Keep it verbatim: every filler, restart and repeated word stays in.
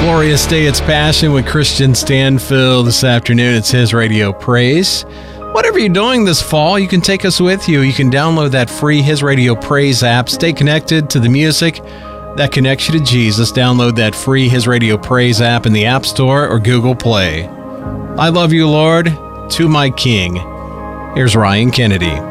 Glorious Day, it's Passion with Christian Stanfill. This afternoon, it's his Radio Praise. Whatever you're doing this fall, you can take us with you. You can download that free His Radio Praise app. Stay connected to the music that connects you to Jesus. Download that free His Radio Praise app in the App Store or Google Play. I love you, Lord, to my King. Here's Ryan Kennedy.